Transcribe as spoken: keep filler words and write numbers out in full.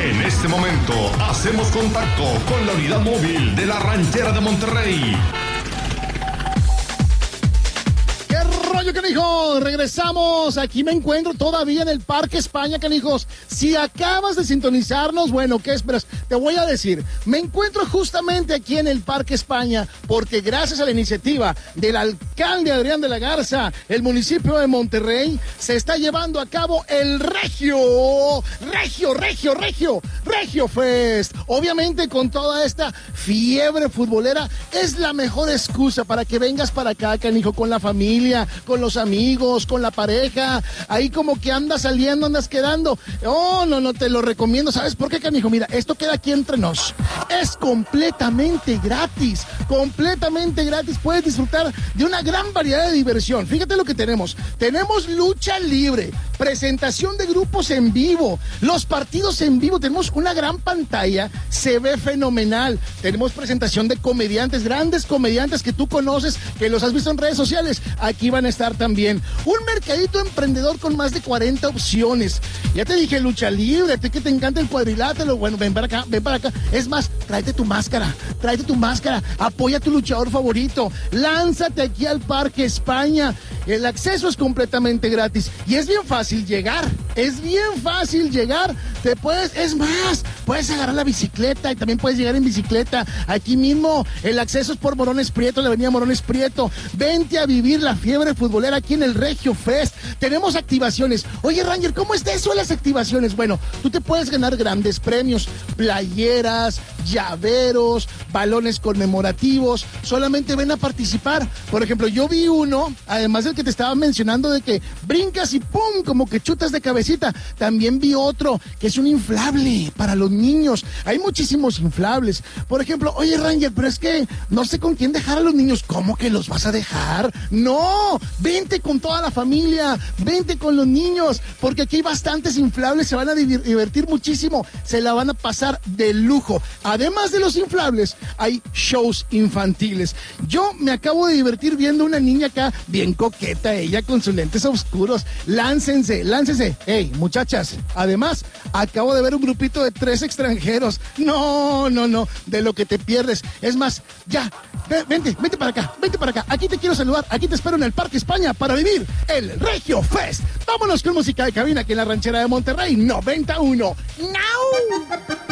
En este momento hacemos contacto con la unidad móvil de la Ranchera de Monterrey. rollo, canijos? Regresamos. Aquí me encuentro todavía en el Parque España, canijos. Si acabas de sintonizarnos, bueno, ¿qué esperas? Te voy a decir, me encuentro justamente aquí en el Parque España porque gracias a la iniciativa del alcalde Adrián de la Garza, el municipio de Monterrey, se está llevando a cabo el Regio, Regio, Regio, Regio, Regio Fest. Obviamente con toda esta fiebre futbolera, es la mejor excusa para que vengas para acá, canijo, con la familia, con los amigos, con la pareja, ahí como que andas saliendo, andas quedando. Oh, no, no, te lo recomiendo. ¿Sabes por qué, canijo? Mira, esto queda aquí entre nos. Es completamente gratis, completamente gratis. Puedes disfrutar de una gran variedad de diversión. Fíjate lo que tenemos. Tenemos lucha libre, presentación de grupos en vivo, los partidos en vivo. Tenemos una gran pantalla, se ve fenomenal. Tenemos presentación de comediantes, grandes comediantes que tú conoces, que los has visto en redes sociales. Aquí van a estar también. Un mercadito emprendedor con más de cuarenta opciones. Ya te dije, lucha libre, a ti que te encanta el cuadrilátero. Bueno, ven para acá, ven para acá. Es más, tráete tu máscara, tráete tu máscara. Apoya a tu luchador favorito. Lánzate aquí al Parque España. El acceso es completamente gratis. Y es bien fácil llegar. Es bien fácil llegar. Te puedes, es más, puedes agarrar la bicicleta y también puedes llegar en bicicleta. Aquí mismo, el acceso es por Morones Prieto, la avenida Morones Prieto. Vente a vivir la fiebre futbolera aquí en el Regio Fest. Tenemos activaciones. Oye, Ranger, ¿cómo está eso de las activaciones? Bueno, tú te puedes ganar grandes premios, playeras, llaveros, balones conmemorativos. Solamente ven a participar. Por ejemplo, yo vi uno, además del que te estaba mencionando de que brincas y pum, como que chutas de cabecita. También vi otro que es un inflable para los niños. Hay muchísimos inflables. Por ejemplo, oye, Ranger, pero es que no sé con quién dejar a los niños. ¿Cómo que los vas a dejar? No, vente con toda la familia, vente con los niños, porque aquí hay bastantes inflables, se van a divertir muchísimo, se la van a pasar de lujo. Además de los inflables, hay shows infantiles. Yo me acabo de divertir viendo una niña acá, bien coqueta, ella con sus lentes oscuros. Láncense, láncense. Hey, muchachas, además, acabo de ver un grupito de tres extranjeros. No, no, no, de lo que te pierdes. Es más, ya, vente, vente para acá, vente para acá. Aquí te quiero saludar, aquí te espero en el Parque España para vivir el Regio Fest. Vámonos con música de cabina aquí en la Ranchera de Monterrey noventa y uno. ¡Now!